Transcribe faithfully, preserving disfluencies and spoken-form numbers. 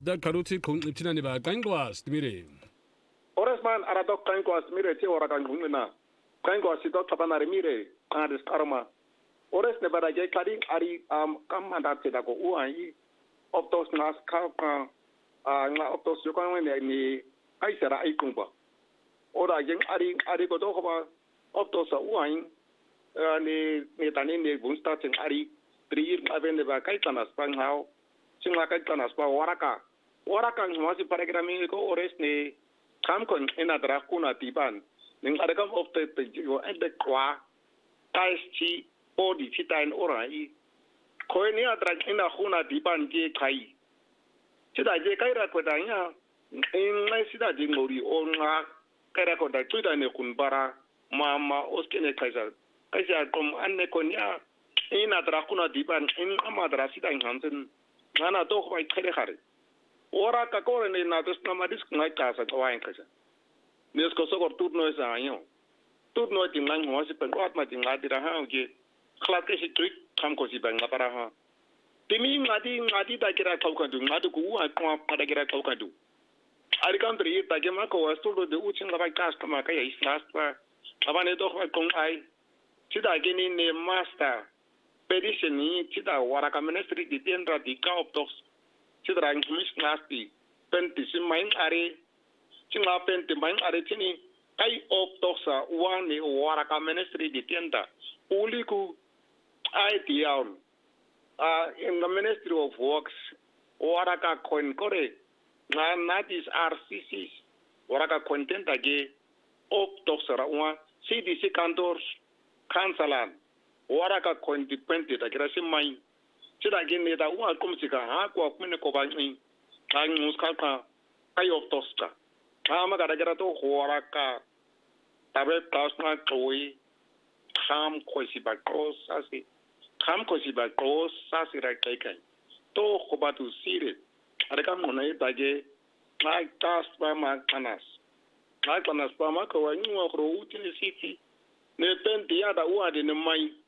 da karuti kung iptina ni ba kangwas timire Oresman aradok kangwas mire ti ora kangungna kangwas sidok tabanari mire adis karma Ores ne barage kadi ari am kamanda te da ko uai optos nas ka ka nga optos yo kan ne ni ai sera ai kumba ora gen ari ari ko do ko ba optos uai ni ni tani ni bunsta ten ari tri avende ba kai tanas pang hao singa kai tanas pa waraka waraka ngwasi paragrami ko ores ne kam kon ena dra kuna tiban ning ada kam opte te yo ende kwa tais chi body fitain orai ko ni adra ina khuna diban ke kai sida je kai ra ko da nya in mai sida je ngori ona kai ra ko da tuda ne kun bara mama oskene kaisa kaisa kom anne ko nya ina adra khuna diban in amadra sida hansen nana to ko bai khare khare ora ka ko ne na dos na madis ngai ka sa ko ai kaisa nes ko so ko turno sa anyo turno ti ngang ho si pen ko ma ti ngadi ra ha ge Klake si tweet kam ko si bang la para ha. Timi ngadi ngadi ta kira kau kandu ngadu ku wa ko pada kira kau kandu. Ari country ta ke ma ko wasto do de uchin la vai cast ma ka ya islaspa. Abane do ko kong ai. Sida ke ni ne master. Petition ni sida wara ka ministry di tendra di ka optos. Sida ang mis nasti. Penti si main are. Singa penti main are tini ai optosa wani wara ka ministry di tenda. Uli ku I T L, uh, in the Ministry of Works, Waraka Konkore, not is R C C, Waraka Content again, Optoxera, C D C Cantors, Kansalan, Waraka Contipended, a Grassy Mine, Chid again, that one comes to Haku of Minakobani, Kang Muskaka, Kai of Tosca, Kamagarato, Waraka, Tabe Plasma Choi, Kam Kosiba Cross, as it. Kam kosiba ko sasira kai kai to ko batu sire ada kam nai tage mai tas ba ma kanas mai kanas ba ma ko wani wa ro utili siti ne pen dia da wa de ne mai